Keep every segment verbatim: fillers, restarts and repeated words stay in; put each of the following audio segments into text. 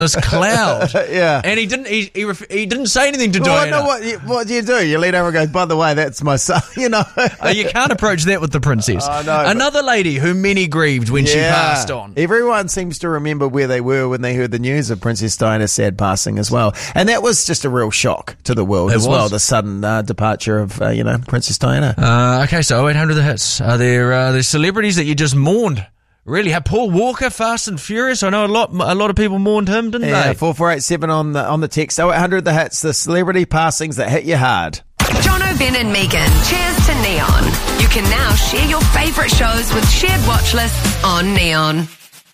this cloud. Yeah. And he didn't he, he, ref- he didn't say anything to Well, I Diana. know what, you, what do you do? You lean over and go, by the way, that's my son, you know. Uh, you can't approach that with the princess. I know, but- Another lady who many grieved when she passed on. Everyone seems to remember where they were when they heard the news of Princess Diana's sad passing as well. And that was just a real shock to the world It as was. well, the sudden uh, departure of, uh, you know, Princess Diana. Uh, okay, so oh eight hundred the hits. Are there uh, there celebrities that you just mourned? Really? Have Paul Walker, Fast and Furious? I know a lot a lot of people mourned him, didn't Yeah, they? four four eight seven on the, on the text. oh eight hundred the hits, the celebrity passings that hit you hard. Jono, Ben and Megan. Cheers to Neon. You can now share your favourite shows with shared watch lists on Neon.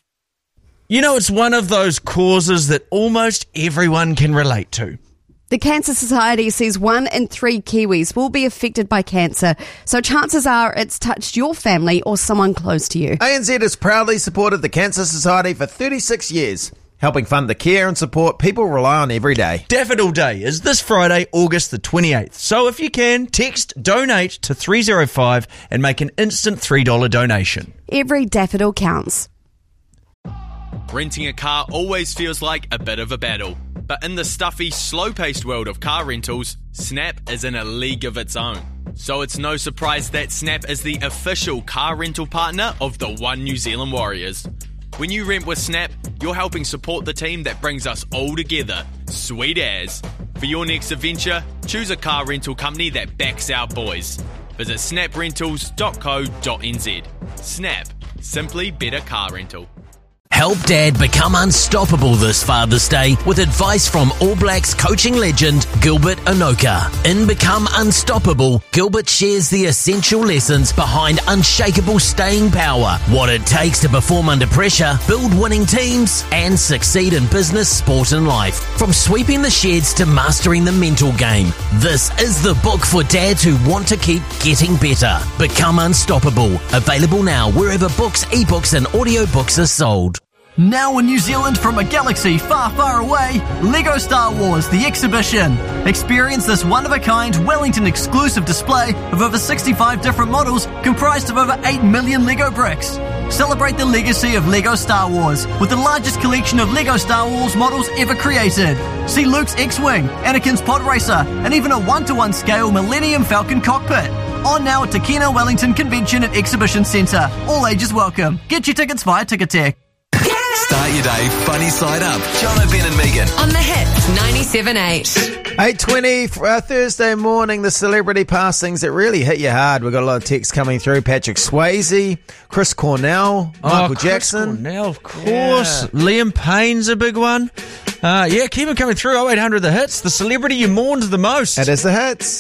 You know, it's one of those causes that almost everyone can relate to. The Cancer Society says one in three Kiwis will be affected by cancer, so chances are it's touched your family or someone close to you. A N Z has proudly supported the Cancer Society for thirty-six years, helping fund the care and support people rely on every day. Daffodil Day is this Friday, August the twenty-eighth. So if you can, text donate to three oh five and make an instant three dollars donation. Every daffodil counts. Renting a car always feels like a bit of a battle. But in the stuffy, slow-paced world of car rentals, Snap is in a league of its own. So it's no surprise that Snap is the official car rental partner of the One New Zealand Warriors. When you rent with Snap, you're helping support the team that brings us all together. Sweet as. For your next adventure, choose a car rental company that backs our boys. Visit snap rentals dot co dot n z. Snap. Simply better car rental. Help Dad become unstoppable this Father's Day with advice from All Blacks coaching legend Gilbert Anoka. In Become Unstoppable, Gilbert shares the essential lessons behind unshakable staying power, what it takes to perform under pressure, build winning teams, and succeed in business, sport and life. From sweeping the sheds to mastering the mental game, this is the book for dads who want to keep getting better. Become Unstoppable. Available now wherever books, ebooks and audiobooks are sold. Now in New Zealand from a galaxy far, far away, LEGO Star Wars The Exhibition. Experience this one-of-a-kind Wellington exclusive display of over sixty-five different models comprised of over eight million LEGO bricks. Celebrate the legacy of LEGO Star Wars with the largest collection of LEGO Star Wars models ever created. See Luke's X-Wing, Anakin's Pod Racer, and even a one-to-one scale Millennium Falcon cockpit. On now at Takina Wellington Convention and Exhibition Centre. All ages welcome. Get your tickets via Ticketek. Start your day funny side up. Jono, Ben and Megan. On the hits, ninety-seven eight. eight twenty uh, Thursday morning, the celebrity passings that really hit you hard. We've got a lot of texts coming through. Patrick Swayze, Chris Cornell, Michael oh, Chris Jackson. Cornell, of course. Yeah. Liam Payne's a big one. Uh, yeah, keep them coming through. oh eight hundred the hits. The celebrity you mourned the most. It is the hits.